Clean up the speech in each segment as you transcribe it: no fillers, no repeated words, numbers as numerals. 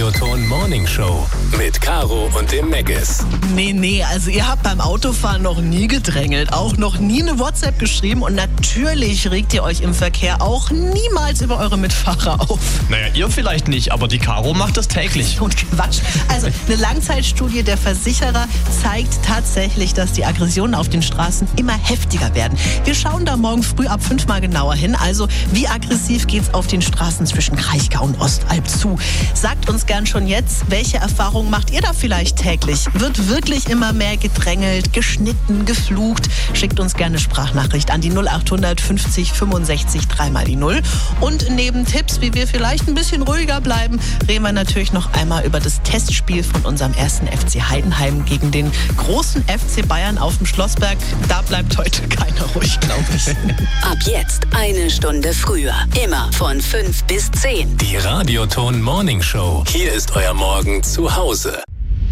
Radioton Morning Show mit Caro und dem Meggis. Nee, also ihr habt beim Autofahren noch nie gedrängelt, auch noch nie eine WhatsApp geschrieben und natürlich regt ihr euch im Verkehr auch niemals über eure Mitfahrer auf. Naja, ihr vielleicht nicht, aber die Caro macht das täglich. Und Quatsch. Also eine Langzeitstudie der Versicherer zeigt tatsächlich, dass die Aggressionen auf den Straßen immer heftiger werden. Wir schauen da morgen früh ab 5 mal genauer hin. Also wie aggressiv geht's auf den Straßen zwischen Kraichgau und Ostalb zu? Sagt uns gern schon jetzt, welche Erfahrungen macht ihr da vielleicht täglich? Wird wirklich immer mehr gedrängelt, geschnitten, geflucht? Schickt uns gerne eine Sprachnachricht an die 0800 50 65 3 mal die 0. Und neben Tipps, wie wir vielleicht ein bisschen ruhiger bleiben, reden wir natürlich noch einmal über das Testspiel von unserem ersten FC Heidenheim gegen den großen FC Bayern auf dem Schlossberg. Da bleibt heute keiner ruhig, glaube ich. Ab jetzt eine Stunde früher. Immer von 5 bis 10. Die Radioton Morning Show. Hier ist euer Morgen zu Hause.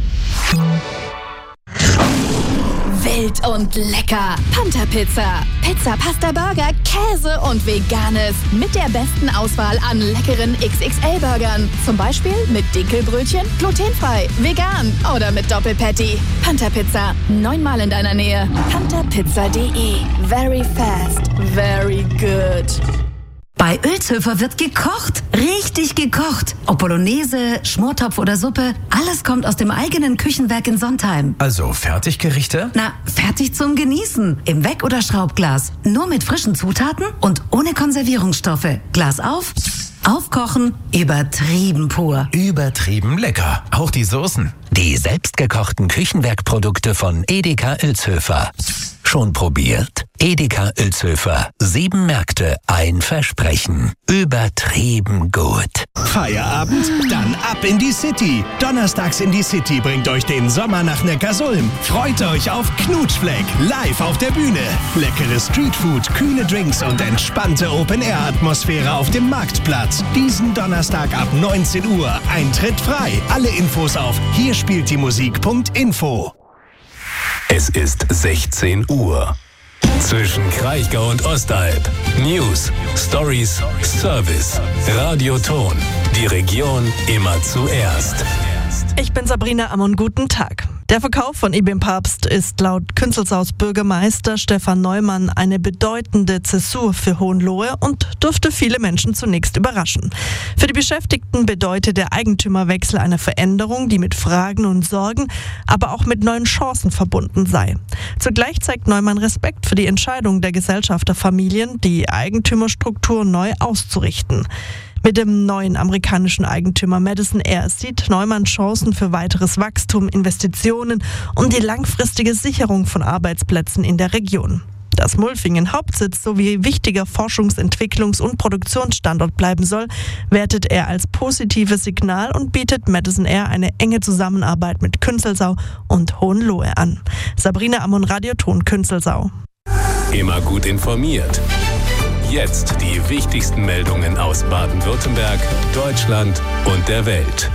Wild und lecker. Panther Pizza. Pizza, Pasta, Burger, Käse und Veganes. Mit der besten Auswahl an leckeren XXL-Burgern. Zum Beispiel mit Dinkelbrötchen, glutenfrei, vegan oder mit Doppelpatty. Panther Pizza. 9-mal in deiner Nähe. pantherpizza.de. Very fast. Very good. Bei Ölzhöfer wird gekocht. Richtig gekocht. Ob Bolognese, Schmortopf oder Suppe, alles kommt aus dem eigenen Küchenwerk in Sontheim. Also Fertiggerichte? Na, fertig zum Genießen. Im Weck- oder Schraubglas. Nur mit frischen Zutaten und ohne Konservierungsstoffe. Glas auf, aufkochen, übertrieben pur. Übertrieben lecker. Auch die Soßen. Die selbstgekochten Küchenwerkprodukte von Edeka Ölzhöfer. Schon probiert? Edeka Ölzhöfer. 7 Märkte, ein Versprechen. Übertrieben gut. Feierabend? Dann ab in die City. Donnerstags in die City bringt euch den Sommer nach Neckarsulm. Freut euch auf Knutschfleck, live auf der Bühne. Leckere Streetfood, kühle Drinks und entspannte Open-Air-Atmosphäre auf dem Marktplatz. Diesen Donnerstag ab 19 Uhr. Eintritt frei. Alle Infos auf hierspieltdiemusik.info. Es ist 16 Uhr. Zwischen Kraichgau und Ostalb. News, Stories, Service. Radioton. Die Region immer zuerst. Ich bin Sabrina Ammon, guten Tag. Der Verkauf von IBM Papst ist laut Künzelsaus Bürgermeister Stefan Neumann eine bedeutende Zäsur für Hohenlohe und dürfte viele Menschen zunächst überraschen. Für die Beschäftigten bedeutet der Eigentümerwechsel eine Veränderung, die mit Fragen und Sorgen, aber auch mit neuen Chancen verbunden sei. Zugleich zeigt Neumann Respekt für die Entscheidung der Gesellschafterfamilien, die Eigentümerstruktur neu auszurichten. Mit dem neuen amerikanischen Eigentümer Madison Air sieht Neumann Chancen für weiteres Wachstum, Investitionen und die langfristige Sicherung von Arbeitsplätzen in der Region. Dass Mulfingen Hauptsitz sowie wichtiger Forschungs-, Entwicklungs- und Produktionsstandort bleiben soll, wertet er als positives Signal und bietet Madison Air eine enge Zusammenarbeit mit Künzelsau und Hohenlohe an. Sabrina Ammon, Radioton Künzelsau. Immer gut informiert. Jetzt die wichtigsten Meldungen aus Baden-Württemberg, Deutschland und der Welt.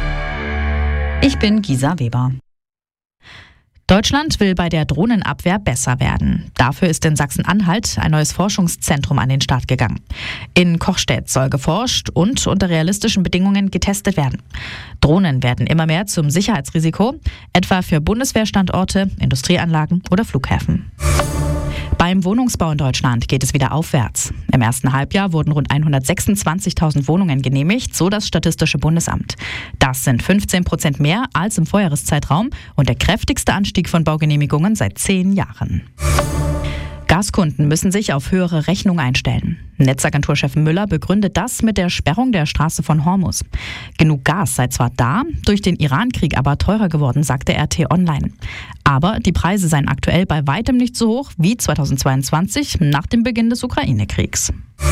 Ich bin Gisa Weber. Deutschland will bei der Drohnenabwehr besser werden. Dafür ist in Sachsen-Anhalt ein neues Forschungszentrum an den Start gegangen. In Kochstedt soll geforscht und unter realistischen Bedingungen getestet werden. Drohnen werden immer mehr zum Sicherheitsrisiko, etwa für Bundeswehrstandorte, Industrieanlagen oder Flughäfen. Beim Wohnungsbau in Deutschland geht es wieder aufwärts. Im ersten Halbjahr wurden rund 126.000 Wohnungen genehmigt, so das Statistische Bundesamt. Das sind 15% mehr als im Vorjahreszeitraum und der kräftigste Anstieg von Baugenehmigungen seit 10 Jahren. Gaskunden müssen sich auf höhere Rechnungen einstellen. Netzagenturchef Müller begründet das mit der Sperrung der Straße von Hormuz. Genug Gas sei zwar da, durch den Iran-Krieg aber teurer geworden, sagte RT Online. Aber die Preise seien aktuell bei weitem nicht so hoch wie 2022 nach dem Beginn des Ukraine-Kriegs.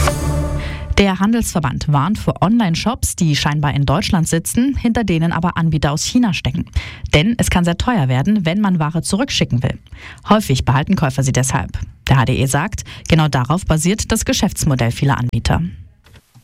Der Handelsverband warnt vor Online-Shops, die scheinbar in Deutschland sitzen, hinter denen aber Anbieter aus China stecken. Denn es kann sehr teuer werden, wenn man Ware zurückschicken will. Häufig behalten Käufer sie deshalb. Der HDE sagt, genau darauf basiert das Geschäftsmodell vieler Anbieter.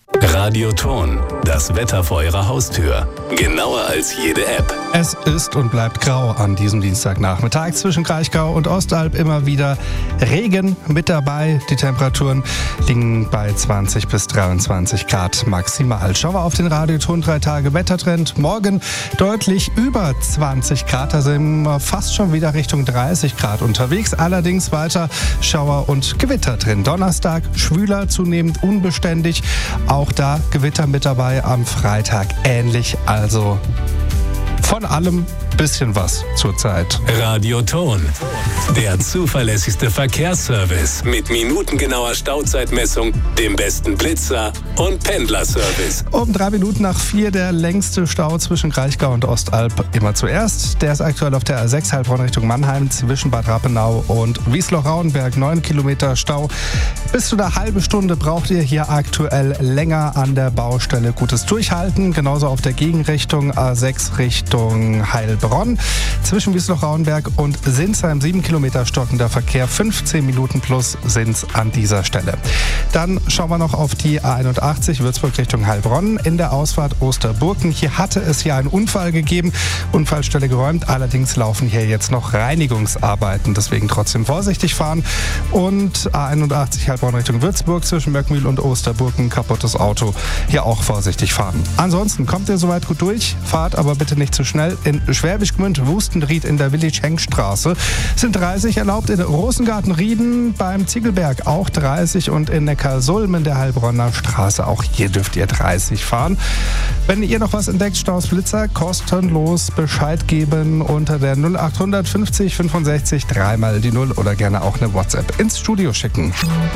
Radioton, das Wetter vor Ihrer Haustür. Genauer als jede App. Es ist und bleibt grau an diesem Dienstagnachmittag. Zwischen Kraichgau und Ostalb immer wieder Regen mit dabei. Die Temperaturen liegen bei 20 bis 23 Grad maximal. Schauen wir auf den Radioton 3 Tage Wettertrend. Morgen deutlich über 20 Grad. Da sind wir fast schon wieder Richtung 30 Grad unterwegs. Allerdings weiter Schauer und Gewitter drin. Donnerstag schwüler, zunehmend unbeständig. Auch da Gewitter mit dabei am Freitag ähnlich. Also von allem bisschen was zurzeit. Radioton, der zuverlässigste Verkehrsservice mit minutengenauer Stauzeitmessung, dem besten Blitzer und Pendlerservice. Um 3 Minuten nach 4 der längste Stau zwischen Kraichgau und Ostalb immer zuerst. Der ist aktuell auf der A6 Heilbronn Richtung Mannheim zwischen Bad Rappenau und Wiesloch-Rauenberg. 9 Kilometer Stau. Bis zu einer halben Stunde braucht ihr hier aktuell länger an der Baustelle. Gutes Durchhalten. Genauso auf der Gegenrichtung A6 Richtung Heilbronn. Zwischen Wiesloch-Rauenberg und Sinsheim 7 Kilometer stockender Verkehr. 15 Minuten plus sind's an dieser Stelle. Dann schauen wir noch auf die A81 Würzburg Richtung Heilbronn. In der Ausfahrt Osterburken. Hier hatte es ja einen Unfall gegeben. Unfallstelle geräumt. Allerdings laufen hier jetzt noch Reinigungsarbeiten. Deswegen trotzdem vorsichtig fahren. Und A81 Heilbronn Richtung Würzburg zwischen Möckmühl und Osterburken. Kaputtes Auto. Hier auch vorsichtig fahren. Ansonsten kommt ihr soweit gut durch. Fahrt aber bitte nicht zu schnell. In Schwäbisch Gmünd, Wustenried in der Willi-Schenk-Straße sind 30 erlaubt. In Rosengarten-Rieden beim Ziegelberg auch 30 und in Neckarsulm in der Heilbronner Straße. Auch hier dürft ihr 30 fahren. Wenn ihr noch was entdeckt, Staus, Blitzer, kostenlos Bescheid geben unter der 0800 50 65 3 mal die 0 oder gerne auch eine WhatsApp ins Studio schicken.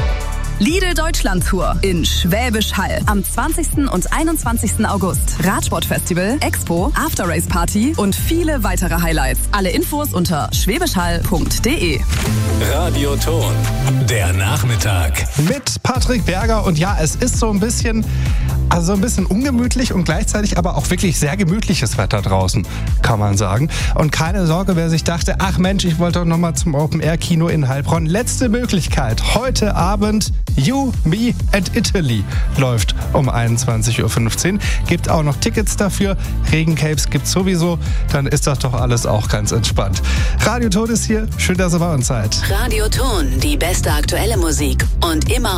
Lidl Deutschland Tour in Schwäbisch Hall am 20. und 21. August. Radsportfestival, Expo, After-Race Party und viele weitere Highlights. Alle Infos unter schwäbischhall.de. Radioton, der Nachmittag. Mit Patrick Berger und ja, es ist so ein bisschen ungemütlich und gleichzeitig aber auch wirklich sehr gemütliches Wetter draußen, kann man sagen. Und keine Sorge, wer sich dachte, ach Mensch, ich wollte doch noch mal zum Open-Air-Kino in Heilbronn. Letzte Möglichkeit. Heute Abend You, Me and Italy läuft um 21.15 Uhr. Gibt auch noch Tickets dafür. Regencapes gibt's sowieso. Dann ist das doch alles auch ganz entspannt. Radioton ist hier. Schön, dass ihr bei uns seid. Radioton, die beste aktuelle Musik und immer